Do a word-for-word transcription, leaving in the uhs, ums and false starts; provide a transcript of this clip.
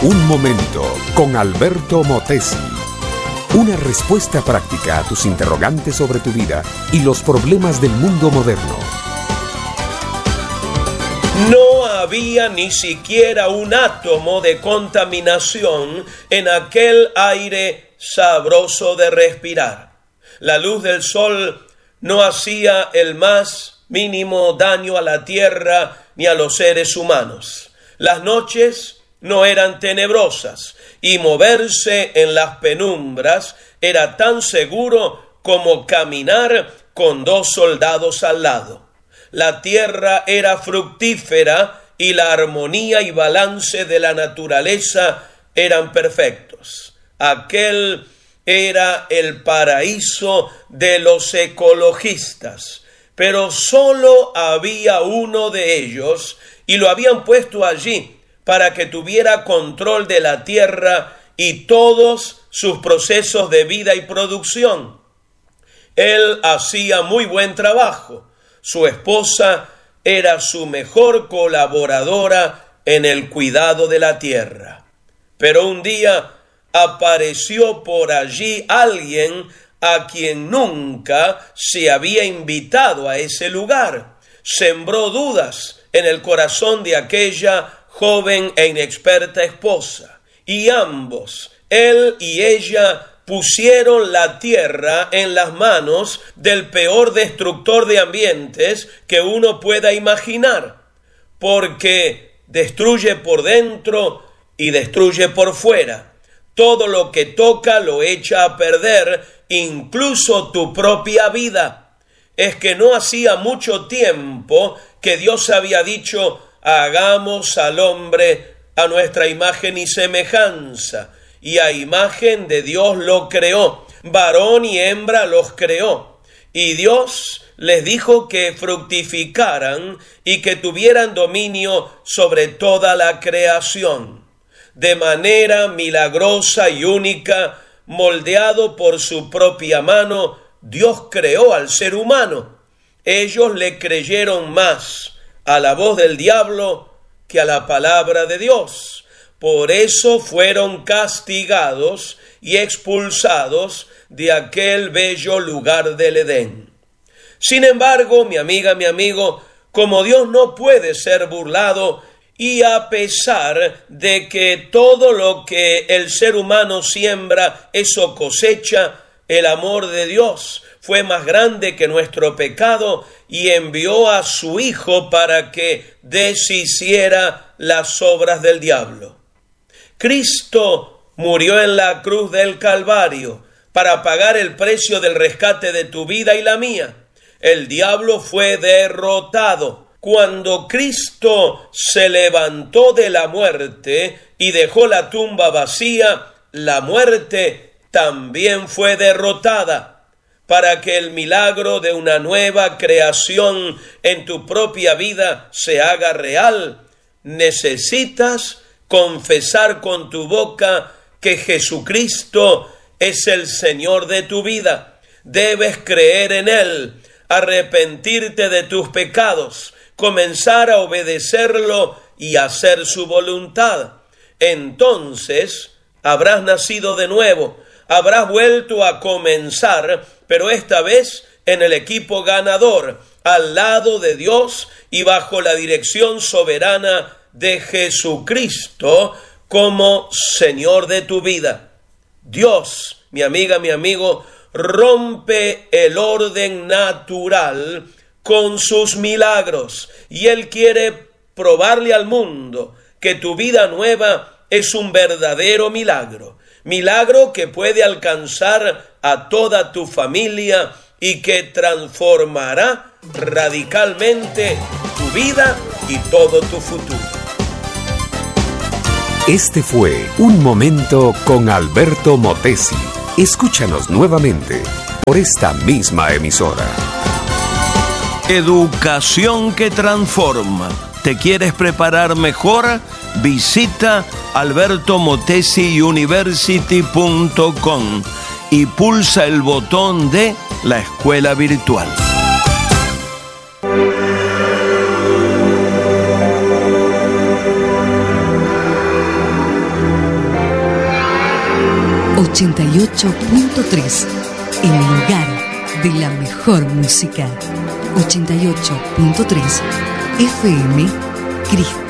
Un momento con Alberto Motesi. Una respuesta práctica a tus interrogantes sobre tu vida y los problemas del mundo moderno. No había ni siquiera un átomo de contaminación en aquel aire sabroso de respirar. La luz del sol no hacía el más mínimo daño a la tierra ni a los seres humanos. Las noches no eran tenebrosas y moverse en las penumbras era tan seguro como caminar con dos soldados al lado. La tierra era fructífera y la armonía y balance de la naturaleza eran perfectos. Aquel era el paraíso de los ecologistas, pero solo había uno de ellos y lo habían puesto allí para que tuviera control de la tierra y todos sus procesos de vida y producción. Él hacía muy buen trabajo. Su esposa era su mejor colaboradora en el cuidado de la tierra. Pero un día apareció por allí alguien a quien nunca se había invitado a ese lugar. Sembró dudas en el corazón de aquella joven e inexperta esposa, y ambos, él y ella, pusieron la tierra en las manos del peor destructor de ambientes que uno pueda imaginar, porque destruye por dentro y destruye por fuera. Todo lo que toca lo echa a perder, incluso tu propia vida. Es que no hacía mucho tiempo que Dios había dicho: hagamos al hombre a nuestra imagen y semejanza, y a imagen de Dios lo creó, varón y hembra los creó. Y Dios les dijo que fructificaran y que tuvieran dominio sobre toda la creación. De manera milagrosa y única, moldeado por su propia mano, Dios creó al ser humano. Ellos le creyeron más a la voz del diablo que a la palabra de Dios. Por eso fueron castigados y expulsados de aquel bello lugar del Edén. Sin embargo, mi amiga, mi amigo, como Dios no puede ser burlado, y a pesar de que todo lo que el ser humano siembra, eso cosecha, el amor de Dios fue más grande que nuestro pecado y envió a su Hijo para que deshiciera las obras del diablo. Cristo murió en la cruz del Calvario para pagar el precio del rescate de tu vida y la mía. El diablo fue derrotado. Cuando Cristo se levantó de la muerte y dejó la tumba vacía, la muerte también fue derrotada. Para que el milagro de una nueva creación en tu propia vida se haga real, necesitas confesar con tu boca que Jesucristo es el Señor de tu vida. Debes creer en Él, arrepentirte de tus pecados, comenzar a obedecerlo y hacer su voluntad. Entonces habrás nacido de nuevo, habrás vuelto a comenzar, pero esta vez en el equipo ganador, al lado de Dios y bajo la dirección soberana de Jesucristo como Señor de tu vida. Dios, mi amiga, mi amigo, rompe el orden natural con sus milagros, y Él quiere probarle al mundo que tu vida nueva es un verdadero milagro, milagro que puede alcanzar a toda tu familia y que transformará radicalmente tu vida y todo tu futuro. Este fue Un Momento con Alberto Motesi. Escúchanos nuevamente por esta misma emisora. Educación que transforma. ¿Te quieres preparar mejor? Visita alberto motesi university punto com y pulsa el botón de la escuela virtual. ochenta y ocho punto tres, el lugar de la mejor música. ochenta y ocho punto tres F M Cristo.